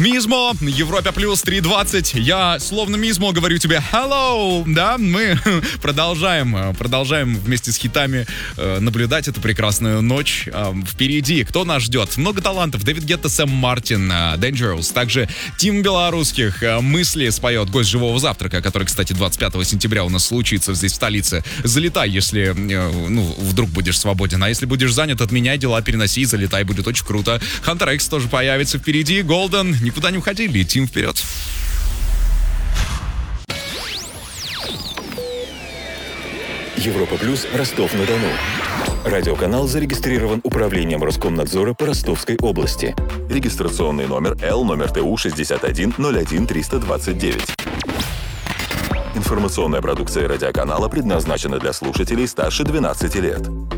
Мизмо, Европа плюс 3:20. Я словно Мизмо говорю тебе hello, да, мы продолжаем вместе с хитами наблюдать эту прекрасную ночь. Впереди, кто нас ждет? Много талантов. Дэвид Гетта, Сэм Мартин, Dangerous. Также Тим Белорусских, Мысли споет гость живого завтрака, который, кстати, 25 сентября у нас случится здесь в столице. Залетай, если, вдруг будешь свободен. А если будешь занят, отменяй дела, переноси и залетай, будет очень круто. Хантер Экс тоже появится впереди. Голден, никуда не уходи, летим вперед. Европа плюс, Ростов-на-Дону. Радиоканал зарегистрирован Управлением Роскомнадзора по Ростовской области. Регистрационный номер Л, номер ТУ 6101329. Информационная продукция радиоканала предназначена для слушателей старше 12 лет.